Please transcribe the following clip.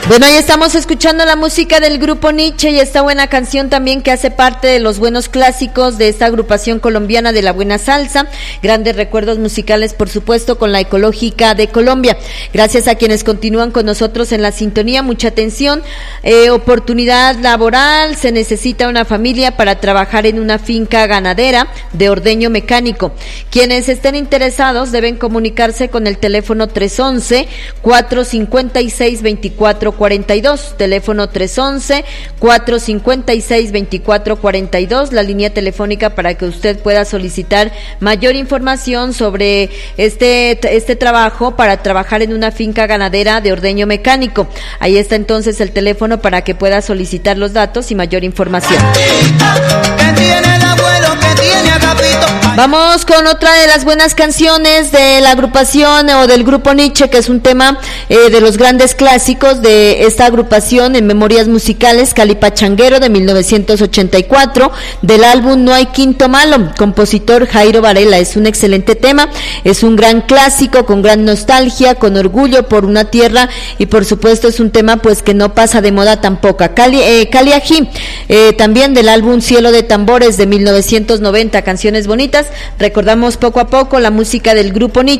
Bueno, ahí estamos escuchando la música del grupo Nietzsche y esta buena canción también que hace parte de los buenos clásicos de esta agrupación colombiana de la buena salsa. Grandes recuerdos musicales, por supuesto, con la Ecológica de Colombia. Gracias a quienes continúan con nosotros en la sintonía. Mucha atención. Oportunidad laboral. Se necesita una familia para trabajar en una finca ganadera de ordeño mecánico. Quienes estén interesados deben comunicarse con el teléfono 311-456-2442, teléfono 311-456-2442, la línea telefónica para que usted pueda solicitar mayor información sobre este trabajo para trabajar en una finca ganadera de ordeño mecánico. Ahí está entonces el teléfono para que pueda solicitar los datos y mayor información. Vamos con otra de las buenas canciones de la agrupación o del grupo Nietzsche, que es un tema de los grandes clásicos de esta agrupación en Memorias Musicales, Calipachanguero de 1984, del álbum No hay quinto malo, compositor Jairo Varela. Es un excelente tema, es un gran clásico con gran nostalgia, con orgullo por una tierra y por supuesto es un tema pues que no pasa de moda tampoco. Cali Ají, también del álbum Cielo de Tambores de 1990, canciones bonitas. Recordamos poco a poco la música del grupo Nietzsche.